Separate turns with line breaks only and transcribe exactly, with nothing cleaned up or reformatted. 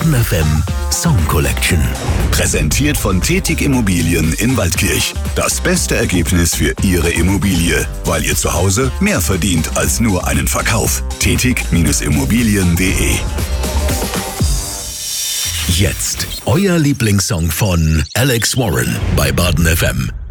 Baden F M Song Collection.
Präsentiert von Tetig Immobilien in Waldkirch. Das beste Ergebnis für Ihre Immobilie, weil ihr zu Hause mehr verdient als nur einen Verkauf. tetig Immobilien punkt de.
Jetzt euer Lieblingssong von Alex Warren bei Baden F M.